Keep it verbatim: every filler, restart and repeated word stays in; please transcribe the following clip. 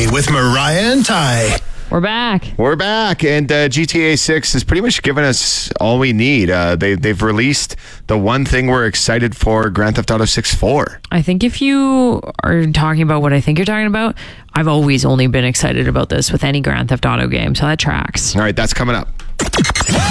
Day with Mariah and Ty. We're back. We're back, and uh, G T A six has pretty much given us all we need. Uh, they, they've released the one thing we're excited for, Grand Theft Auto six four. I think if you are talking about what I think you're talking about, I've always only been excited about this with any Grand Theft Auto game, so that tracks. All right, that's coming up.